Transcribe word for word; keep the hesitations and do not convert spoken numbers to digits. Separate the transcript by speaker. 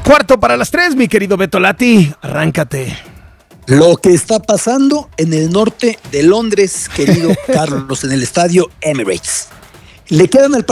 Speaker 1: Cuarto para las tres, mi querido Beto Lati, arráncate.
Speaker 2: Lo que está pasando en el norte de Londres, querido Carlos, en el estadio Emirates. Le quedan al